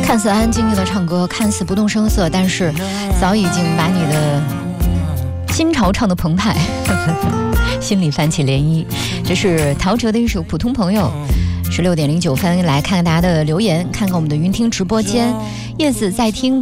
看似安安静静的唱歌，看似不动声色，但是早已经把你的心潮唱得澎湃，心里泛起涟漪。这是陶喆的一首《普通朋友》。16点09分，来看看大家的留言，看看我们的云听直播间。叶子在听